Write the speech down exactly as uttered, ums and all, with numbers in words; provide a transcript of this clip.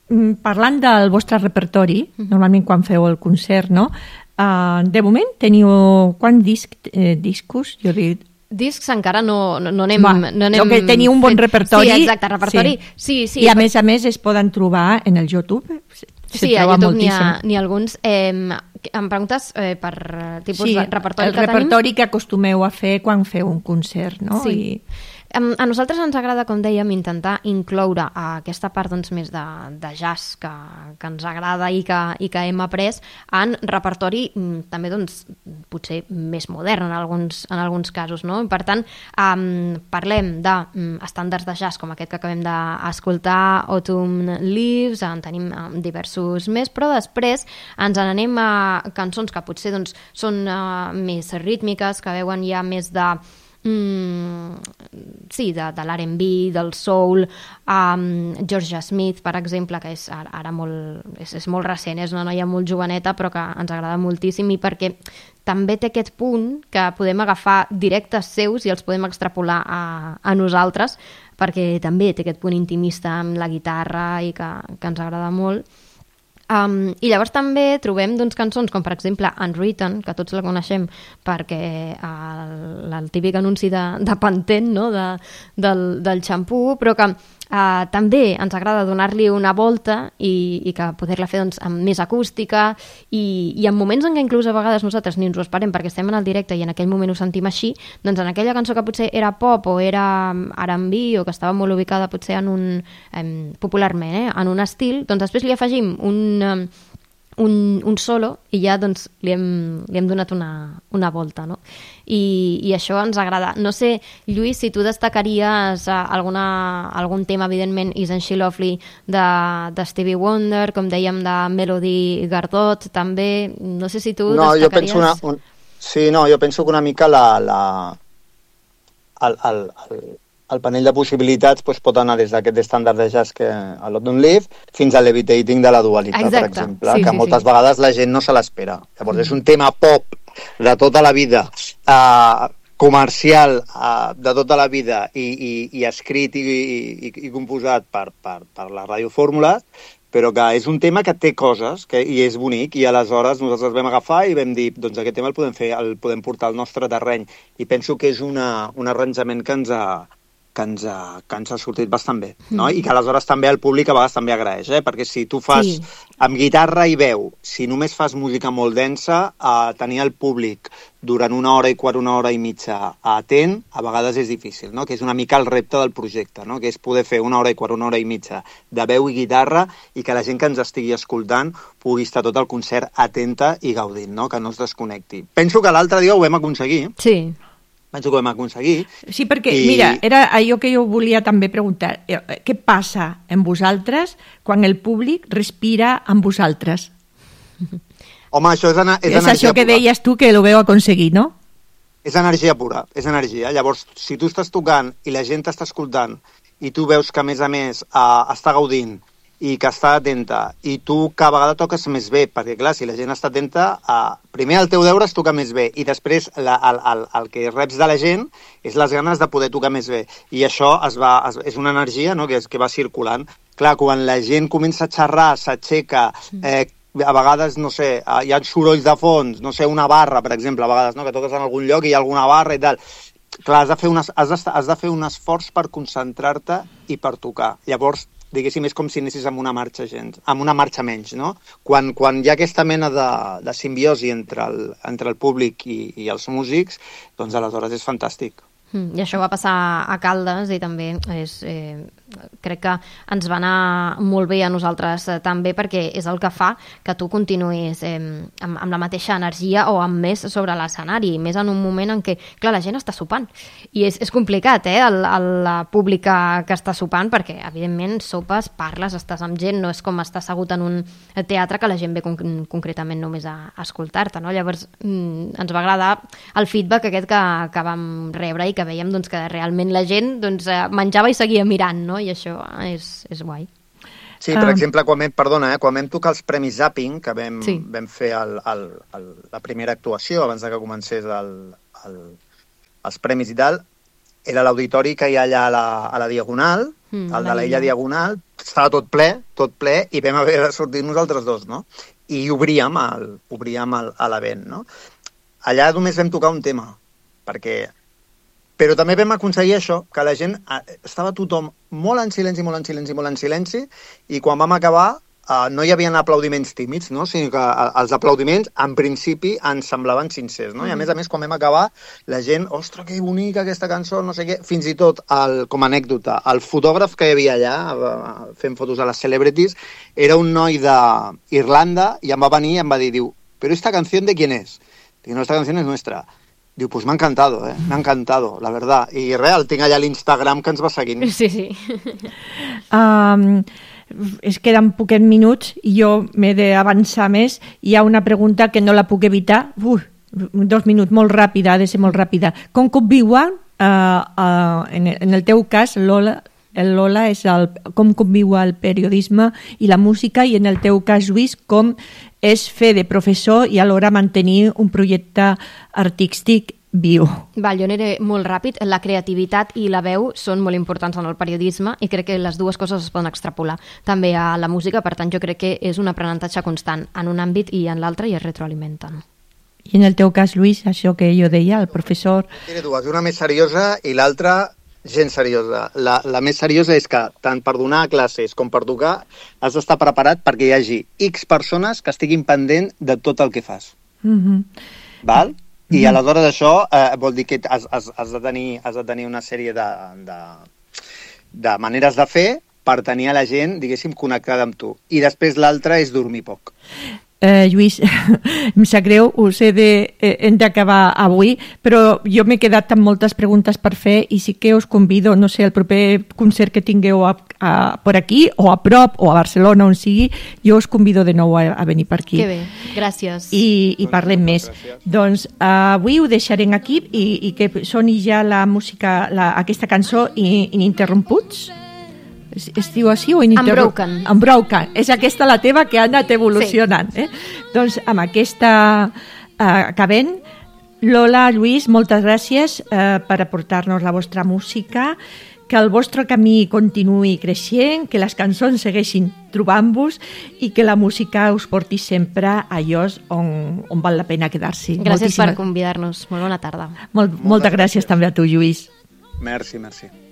parlant del vostre repertori, normalment quan feu el concert, no? Uh, de moment teniu quants disc, eh, discos? Jo dic... Discs encara no, no, no anem... Va, no anem que teniu un bon fent... repertori. Sí, exacte, repertori. Sí, sí. sí I a més a més es poden trobar en el YouTube. Sí, a YouTube n'hi ha, n'hi ha alguns. Eh, em preguntes eh, per tipus sí, de repertori el que repertori tenim? que acostumeu a fer quan feu un concert, no? Sí. I... A nosaltres ens agrada, com dèiem, intentar incloure aquesta part doncs, més de, de jazz que, que ens agrada i que, i que hem après en repertori també doncs, potser més modern en alguns, en alguns casos. No? Per tant, um, parlem d'estàndards de jazz com aquest que acabem d'escoltar, Autumn Leaves, en tenim um, diversos més, però després ens n'anem a cançons que potser doncs, són uh, més rítmiques, que veuen ja més de Mm, sí, de, de l'R and B, del soul, um, Georgia Smith, per exemple, que és ara, ara molt, és, és molt recent, és una noia molt joveneta, però que ens agrada moltíssim i perquè també té aquest punt que podem agafar directes seus i els podem extrapolar a, a nosaltres, perquè també té aquest punt intimista amb la guitarra i que, que ens agrada molt. Um, I llavors també trobem doncs, cançons com per exemple Unwritten, que tots la coneixem perquè el, el típic anunci de, de Pantene, no? de, del, del xampú, però que uh, també ens agrada donar-li una volta i, i que poder-la fer doncs, amb més acústica i, i en moments en què inclús a vegades nosaltres ni ens ho esperem perquè estem en el directe i en aquell moment ho sentim així, doncs en aquella cançó que potser era pop o era R and B o que estava molt ubicada potser en un eh, popularment, eh, en un estil, doncs després li afegim un Un, un, un solo i ja doncs, li, hem, li hem donat una, una volta, no? I, i això ens agrada. No sé, Lluís, si tu destacaries alguna, algun tema, evidentment, Isn't She Lovely de, de Stevie Wonder, com dèiem, de Melody Gardot, també. No sé si tu no, destacaries... Jo penso una, un... Sí, no, jo penso que una mica la, la... El, el, el... el panell de possibilitats doncs, pot anar des d'aquest estàndard de jazz que a l'Autumn Leaf fins a Levitating de la Dua Lipa, per exemple, sí, que sí, moltes sí. vegades la gent no se l'espera. Llavors mm. és un tema pop de tota la vida, uh, comercial uh, de tota la vida i, i, i escrit i, i, i composat per, per, per la radiofórmula, però que és un tema que té coses que, i és bonic, i aleshores nosaltres el vam agafar i vam dir, doncs aquest tema el podem fer, el podem portar al nostre terreny, i penso que és una, un arranjament que ens ha que ens, ha, que ens ha sortit bastant bé, no? Mm. I que aleshores també el públic a vegades també agraeix, eh? Perquè si tu fas sí. amb guitarra i veu, si només fas música molt densa, eh, tenir el públic durant una hora i quart, una hora i mitja atent, a vegades és difícil, no? Que és una mica el repte del projecte, no? Que és poder fer una hora i quart, una hora i mitja de veu i guitarra i que la gent que ens estigui escoltant pugui estar tot el concert atenta i gaudint, no? Que no es desconnecti. Penso que l'altre dia ho vam aconseguir. Sí. Penso que ho hem aconseguit. Sí, perquè, I... mira, era allò que jo volia també preguntar. Què passa amb vosaltres quan el públic respira amb vosaltres? Home, això és, és, és energia això que pura. deies tu que ho veu aconseguir, no? És energia pura, és energia. Llavors, si tu estàs tocant i la gent t'està escoltant i tu veus que, a més a més, uh, està gaudint i que està atenta, i tu cada vegada toques més bé, perquè clar, si la gent està atenta, eh, primer el teu deure és tocar més bé, i després la, el, el, el que reps de la gent és les ganes de poder tocar més bé, i això es va, es, és una energia, no?, que, és, que va circulant. Clar, quan la gent comença a xerrar, s'aixeca, eh, a vegades, no sé, hi ha sorolls de fons, no sé, una barra, per exemple, a vegades, no?, que toques en algun lloc i hi ha alguna barra i tal. Clar, has de fer, unes, has de, has de fer un esforç per concentrar-te i per tocar. Llavors, diguéssim, és com si anessis amb una marxa gens, amb una marxa menys, no? Quan, quan hi ha aquesta mena de, de simbiosi entre el, entre el públic i, i els músics, doncs aleshores és fantàstic. Mm, I això va passar a Caldes i també és, eh, crec que ens va anar molt bé a nosaltres eh, també, perquè és el que fa que tu continuïs eh, amb, amb la mateixa energia o amb més sobre l'escenari, més en un moment en què, clar, la gent està sopant i és, és complicat, eh, el, el públic que, que està sopant, perquè evidentment sopes, parles, estàs amb gent, no és com estar assegut en un teatre que la gent ve con concretament només a, a escoltar-te, no? Llavors mm, ens va agradar el feedback aquest que, que vam rebre i que veiem doncs, que realment la gent doncs, menjava i seguia mirant, no? I això és, és guai. Sí, per um... exemple, quan vam, perdona, eh, quan vam tocar els Premis Zapping, que vam, sí. vam fer el, el, el, la primera actuació abans de que comencés el, el, els Premis i tal, era l'auditori que hi ha allà a la, a la Diagonal, mm, el de la Illa Diagonal, estava tot ple, tot ple, i vam haver de sortir nosaltres dos, no? I obríem el, obríem el, a l'event, no? Allà només vam tocar un tema, perquè... Però també vam aconseguir això, que la gent... Estava tothom molt en silenci, molt en silenci, molt en silenci, i quan vam acabar uh, no hi havia aplaudiments tímids, no? Sinó que uh, els aplaudiments, en principi, ens semblaven sincers, no? I a més a més, quan vam acabar, la gent, ostres, que bonica aquesta cançó, no sé què... Fins i tot, el, com a anècdota, el fotògraf que hi havia allà, uh, fent fotos a les celebrities, era un noi d'Irlanda i em va venir i em va dir, diu, però esta canción de quién es? Dic, no, esta canción es nuestra. Diu, pues m'ha encantado, eh? M'ha encantado, la verdad. I res, el tinc allà a l'Instagram que ens va seguint. Sí, sí. Um, es queden poquets minuts i jo m'he d'avançar més. Hi ha una pregunta que no la puc evitar. Uf, dos minuts, molt ràpida, ha de ser molt ràpida. Com conviuen, uh, uh, en, en el teu cas, Lola, el Lola és el, com conviu el periodisme i la música, i en el teu cas, Lluís, com és fer de professor i alhora mantenir un projecte artístic viu. Val, jo aniré molt ràpid. La creativitat i la veu són molt importants en el periodisme i crec que les dues coses es poden extrapolar també a la música, per tant jo crec que és un aprenentatge constant en un àmbit i en l'altre i es retroalimenten. I en el teu cas, Lluís, això que jo deia, el professor... Diré dues, una més seriosa i l'altra gens seriosa. La, la més seriosa és que tant per donar classes com per tocar has d'estar preparat perquè hi hagi X persones que estiguin pendent de tot el que fas. Mm-hmm. Val? I mm-hmm. aleshores això eh, vol dir que has, has, has, de tenir, has de tenir una sèrie de, de, de maneres de fer per tenir a la gent, diguéssim, connectada amb tu. I després l'altra és dormir poc. Eh, Lluís, em sap greu, us he de, eh, hem d'acabar avui, però jo m'he quedat amb moltes preguntes per fer i sí que us convido, no sé, el proper concert que tingueu a, a, per aquí o a prop o a Barcelona, on sigui, jo us convido de nou a, a venir per aquí. Que bé, gràcies. I, i parlem doncs, més. Gràcies. Doncs uh, avui ho deixarem aquí i, i que soni ja la música, la, aquesta cançó Ininterromputs. Es, es diu així o ininterromputs? Unbroken. Unbroken. És aquesta la teva que ha anat evolucionant. Sí. Eh? Doncs amb aquesta uh, acabem. Lola, Lluís, moltes gràcies uh, per aportar-nos la vostra música, que el vostre camí continuï creixent, que les cançons segueixin trobant-vos i que la música us porti sempre a llocs on, on val la pena quedar-s'hi. Gràcies Moltíssima... per convidar-nos. Molt bona tarda. Molt, moltes gràcies, gràcies també a tu, Lluís. Merci, merci.